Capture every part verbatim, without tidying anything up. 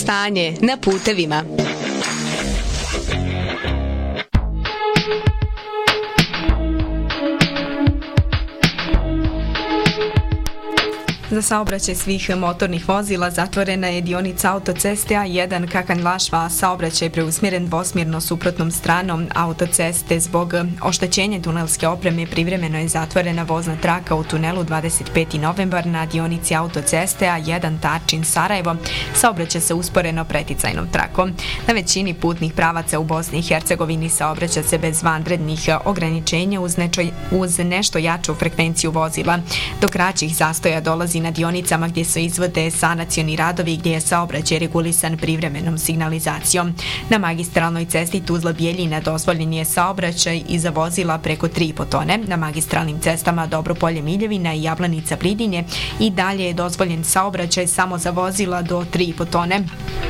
stanje na putevima. Za saobraćaj svih motornih vozila zatvorena je dionica autoceste A jedan Kakanj-Lašva, a saobraćaj preusmjeren dvosmjerno suprotnom stranom autoceste. Zbog oštećenja tunelske opreme privremeno je zatvorena vozna traka u tunelu dvadeset peti novembar na dionici autoceste A jedan Tarčin-Sarajevo. Saobraća se usporeno preticajnom trakom. Na većini putnih pravaca u Bosni i Hercegovini saobraća se bez vanrednih ograničenja uz, nečo, uz nešto jaču frekvenciju vozila. Do kraćih zastoja dolazi na dionicama gdje se izvode sanacioni radovi, gdje je saobraćaj regulisan privremenom signalizacijom. Na magistralnoj cesti Tuzla-Bijeljina dozvoljen je saobraćaj i za vozila preko tri i po tone. Na magistralnim cestama Dobropolje-Miljevina i Jablanica-Pridinje i dalje je dozvoljen saobraćaj samo za vozila do tri i po tone.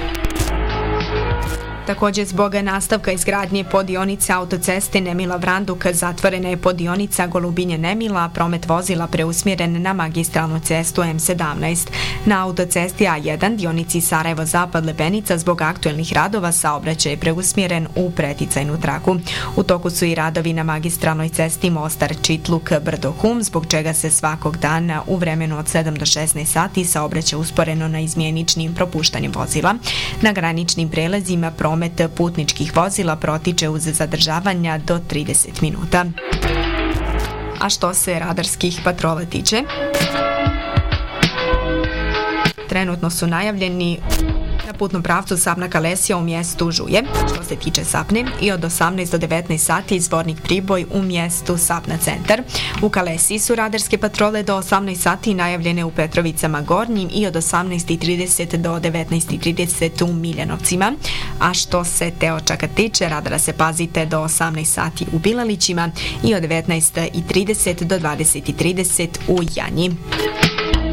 Također, zbog nastavka izgradnje podionice autoceste Nemila-Vranduk zatvorena je podionica Golubinje-Nemila, a promet vozila preusmjeren na magistralnu cestu M sedamnaest. Na autocesti A jedan dionici Sarajevo-Zapad-Lepenica zbog aktuelnih radova saobraćaj je preusmjeren u preticajnu traku. U toku su i radovi na magistralnoj cesti Mostar-Čitluk-Brdo-Hum, zbog čega se svakog dana u vremenu od sedam do šesnaest sati saobraćaj usporeno na izmjeničnim propuštanjem vozila. Na graničnim prelazima promet putničkih vozila protiče uz zadržavanja do trideset minuta. A što se radarskih patrola tiče, trenutno su najavljeni na putnom pravcu Sapna-Kalesija u mjestu Žuje, što se tiče Sapne, i od osamnaest do devetnaest sati izvornik Priboj u mjestu Sapna-Centar. U Kalesiji su radarske patrole do osamnaest sati najavljene u Petrovicama Gornjim i od osamnaest i trideset do devetnaest i trideset u Miljanovcima. A što se Teočaka tiče, radara se pazite do osamnaest sati u Bilalićima i od devetnaest i trideset do dvadeset i trideset u Janji.